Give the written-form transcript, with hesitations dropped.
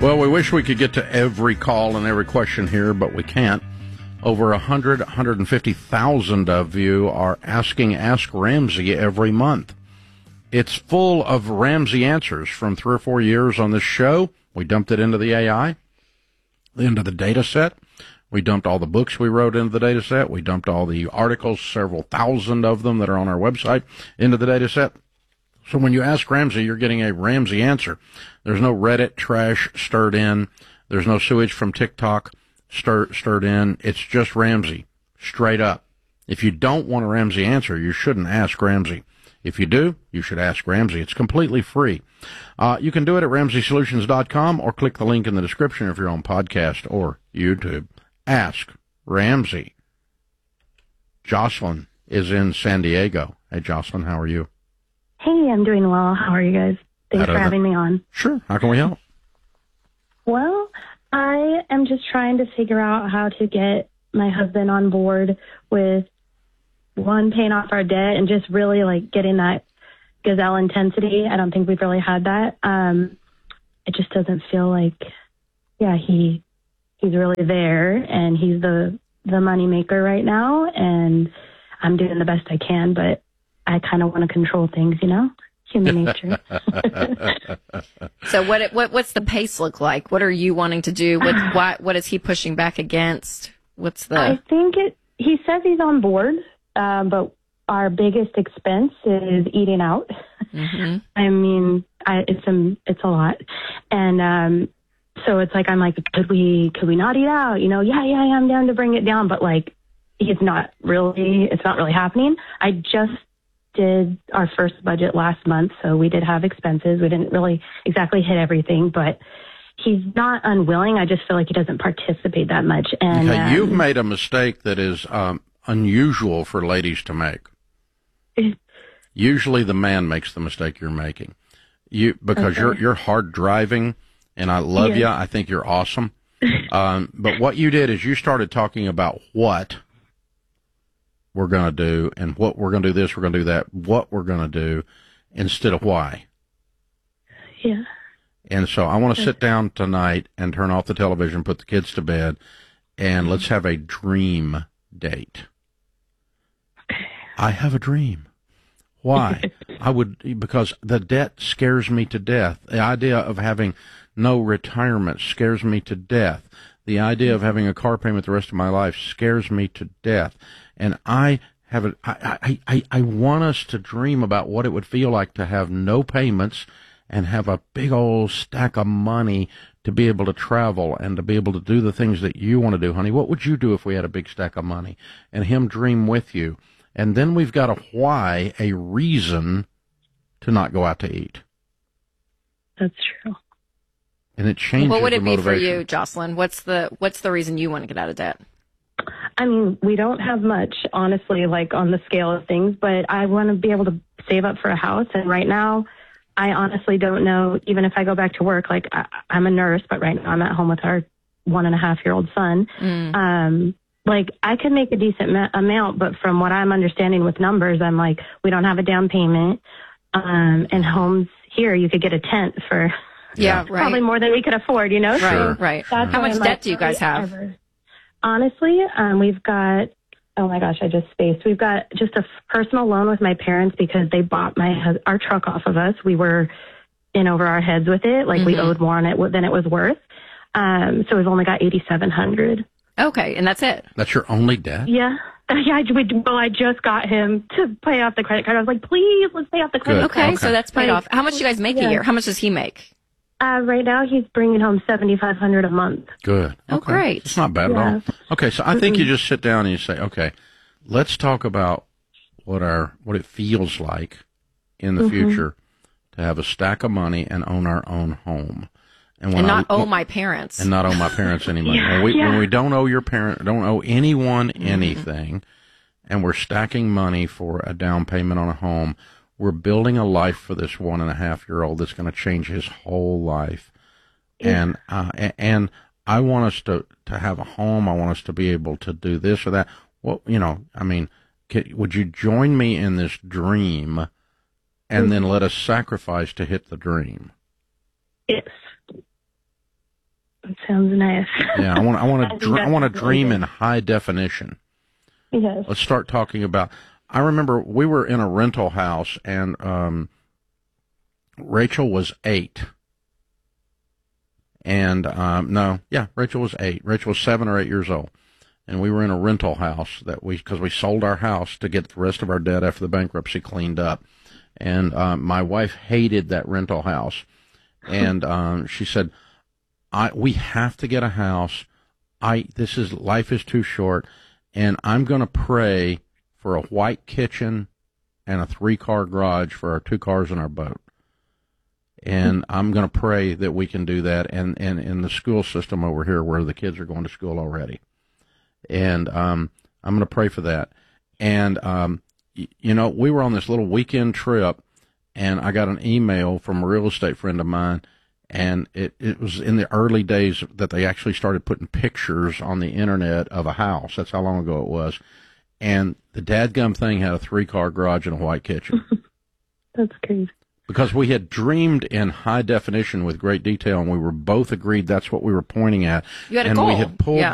Well, we wish we could get to every call and every question here, but we can't. Over 150,000 of you are asking Ask Ramsey every month. It's full of Ramsey answers from 3 or 4 years on this show. We dumped it into the AI, into the data set. We dumped all the books we wrote into the data set. We dumped all the articles, several thousand of them that are on our website, into the data set. So when you ask Ramsey, you're getting a Ramsey answer. There's no Reddit trash stirred in. There's no sewage from TikTok stirred in. It's just Ramsey, straight up. If you don't want a Ramsey answer, you shouldn't ask Ramsey. If you do, you should ask Ramsey. It's completely free. You can do it at RamseySolutions.com or click the link in the description if you're on podcast or YouTube. Ask Ramsey. Jocelyn is in San Diego. Hey, Jocelyn, how are you? Hey, I'm doing well. How are you guys? Thanks for having me on. Sure. How can we help? Well, I am just trying to figure out how to get my husband on board with, one, paying off our debt and just really, like, getting that gazelle intensity. I don't think we've really had that. It just doesn't feel like, he's really there, and he's the money maker right now, and I'm doing the best I can, but I kind of want to control things, human nature. So what's the pace look like? What are you wanting to do? What is he pushing back against? I think he says he's on board, but our biggest expense is eating out. Mm-hmm. I mean, it's a lot. And, so it's like, I'm like, could we not eat out? I'm down to bring it down, but like, it's not really happening. I just did our first budget last month, so we did have expenses. We didn't really exactly hit everything, but he's not unwilling. I just feel like he doesn't participate that much. And okay, you've made a mistake that is unusual for ladies to make. Usually the man makes the mistake you're making. Because you're hard driving, and I love you. I think you're awesome. But what you did is you started talking about what we're going to do, and what we're going to do this, we're going to do that, what we're going to do, instead of why. Yeah. And so I want to sit down tonight and turn off the television, put the kids to bed, and let's have a dream date. Okay. I have a dream. Why? Because the debt scares me to death. The idea of having no retirement scares me to death. The idea of having a car payment the rest of my life scares me to death. And I want us to dream about what it would feel like to have no payments and have a big old stack of money to be able to travel and to be able to do the things that you want to do, honey. What would you do if we had a big stack of money? And him dream with you. And then we've got a reason to not go out to eat. That's true. And it changes the motivation. What would it be for you, Jocelyn? What's the reason you want to get out of debt? I mean, we don't have much, honestly, like on the scale of things, but I want to be able to save up for a house. And right now, I honestly don't know, even if I go back to work, like I'm a nurse, but right now I'm at home with our 1.5-year-old son. Like I could make a decent amount, but from what I'm understanding with numbers, I'm like, we don't have a down payment. And homes here, you could get a tent for probably more than we could afford, Right, right. How much debt do you guys have? Honestly, we've got, oh my gosh, I just spaced. We've got just a personal loan with my parents because they bought our truck off of us. We were in over our heads with it. Like we owed more on it than it was worth. So we've only got $8,700. Okay, and that's it. That's your only debt? Yeah. Yeah, I just got him to pay off the credit card. I was like, please, let's pay off the credit card. Okay, so that's paid off. How much do you guys make a year? How much does he make? Right now, he's bringing home $7,500 a month. Good. Okay. Oh, great. It's not bad at all. Okay, so I think you just sit down and you say, okay, let's talk about what it feels like in the future to have a stack of money and own our own home. And not owe my parents. And not owe my parents any money. When we don't owe your parent, don't owe anyone anything, and we're stacking money for a down payment on a home, we're building a life for this 1.5-year-old that's going to change his whole life. And I want us to have a home. I want us to be able to do this or that. Well, would you join me in this dream and then let us sacrifice to hit the dream? Yes. Sounds nice. Yeah, I want to dream really in high definition. Yes. Let's start talking about. I remember we were in a rental house, and Rachel was 8. And Rachel was 8. Rachel was 7 or 8 years old, and we were in a rental house because we sold our house to get the rest of our debt after the bankruptcy cleaned up. And my wife hated that rental house, and she said, we have to get a house. Life is too short, and I'm going to pray for a white kitchen and a 3-car garage for our 2 cars and our boat. And I'm going to pray that we can do that, and in the school system over here where the kids are going to school already. And I'm going to pray for that. And, we were on this little weekend trip, and I got an email from a real estate friend of mine, and it was in the early days that they actually started putting pictures on the internet of a house. That's how long ago it was. And the dadgum thing had a 3-car garage and a white kitchen. That's crazy. Because we had dreamed in high definition with great detail, and we were both agreed that's what we were pointing at. You had a and goal. We had pulled